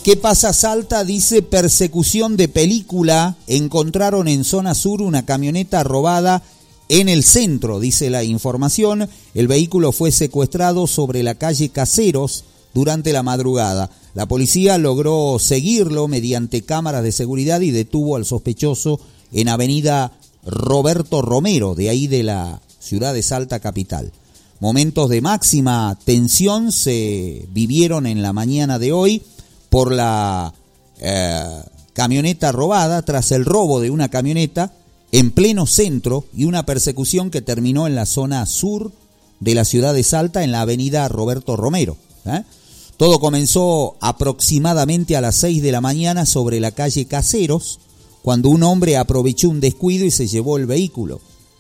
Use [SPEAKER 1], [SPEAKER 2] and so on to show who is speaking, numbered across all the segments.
[SPEAKER 1] ¿Qué pasa Salta? Dice persecución de película. Encontraron en zona sur una camioneta robada en el centro, dice la información. El vehículo fue secuestrado sobre la calle Caseros durante la madrugada. La policía logró seguirlo mediante cámaras de seguridad y detuvo al sospechoso en avenida Roberto Romero, de ahí de la ciudad de Salta capital. Momentos de máxima tensión se vivieron en la mañana de hoy por la camioneta robada, tras el robo de una camioneta en pleno centro y una persecución que terminó en la zona sur de la ciudad de Salta, en la avenida Roberto Romero. Todo comenzó aproximadamente a las 6 de la mañana sobre la calle Caseros, cuando un hombre aprovechó un descuido y se llevó el vehículo.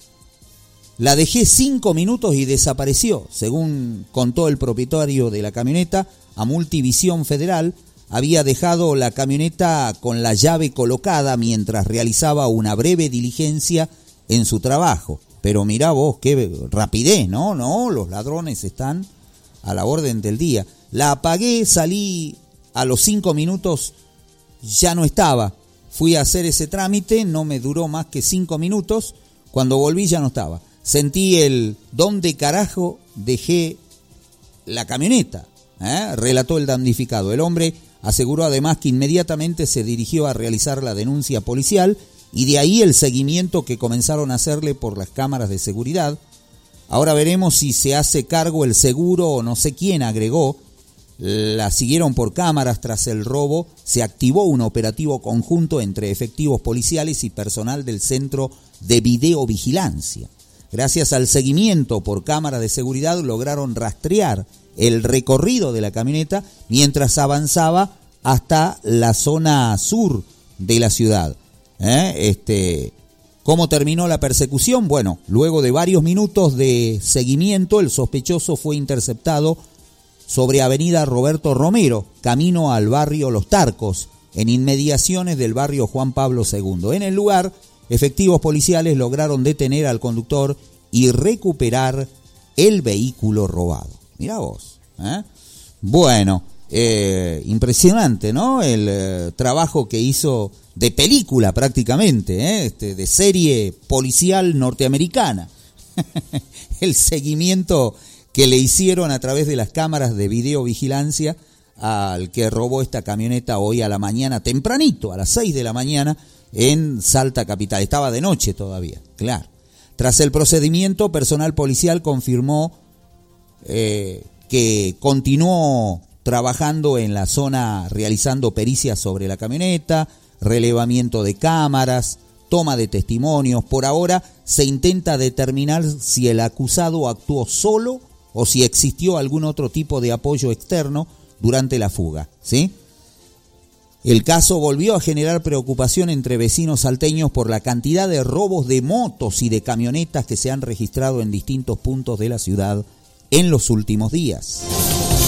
[SPEAKER 1] La dejé 5 minutos y desapareció, según contó el propietario de la camioneta a Multivisión Federal. Había dejado la camioneta con la llave colocada mientras realizaba una breve diligencia en su trabajo. Pero mirá vos, qué rapidez, ¿no? No, los ladrones están a la orden del día. La apagué, salí a los 5 minutos, ya no estaba. Fui a hacer ese trámite, no me duró más que 5 minutos. Cuando volví ya no estaba. Sentí el ¿dónde carajo dejé la camioneta? Relató el damnificado. El hombre aseguró además que inmediatamente se dirigió a realizar la denuncia policial y de ahí el seguimiento que comenzaron a hacerle por las cámaras de seguridad. Ahora veremos si se hace cargo el seguro o no sé quién, agregó. La siguieron por cámaras tras el robo. Se activó un operativo conjunto entre efectivos policiales y personal del Centro de Videovigilancia. Gracias al seguimiento por cámaras de seguridad lograron rastrear el recorrido de la camioneta mientras avanzaba hasta la zona sur de la ciudad. ¿Cómo terminó la persecución? Bueno, luego de varios minutos de seguimiento, el sospechoso fue interceptado sobre avenida Roberto Romero, camino al barrio Los Tarcos, en inmediaciones del barrio Juan Pablo II. En el lugar, efectivos policiales lograron detener al conductor y recuperar el vehículo robado. Mirá vos. Bueno, impresionante, ¿no? El trabajo que hizo de película prácticamente, de serie policial norteamericana. El seguimiento que le hicieron a través de las cámaras de videovigilancia al que robó esta camioneta hoy a la mañana, tempranito, a las 6 de la mañana, en Salta capital. Estaba de noche todavía, claro. Tras el procedimiento, personal policial confirmó que continuó trabajando en la zona realizando pericias sobre la camioneta, relevamiento de cámaras, toma de testimonios. Por ahora se intenta determinar si el acusado actuó solo o si existió algún otro tipo de apoyo externo durante la fuga, ¿sí? El caso volvió a generar preocupación entre vecinos salteños por la cantidad de robos de motos y de camionetas que se han registrado en distintos puntos de la ciudad en los últimos días.